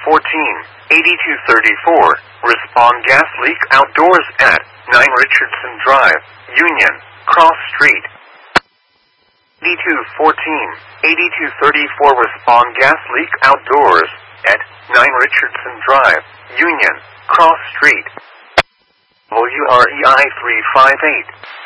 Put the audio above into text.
8214-8234. Respond gas leak outdoors at 9 Richardson Drive, Union, Cross Street. 8214-8234. Respond gas leak outdoors at 9 Richardson Drive, Union, Cross Street. WREI 358.